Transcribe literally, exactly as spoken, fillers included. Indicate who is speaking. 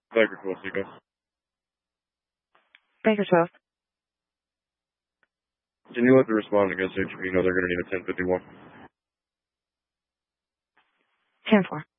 Speaker 1: Baker twelve, Seco.
Speaker 2: Baker twelve.
Speaker 1: Can you let the respondent go, so you know they're going to need a ten fifty-one?
Speaker 2: ten four.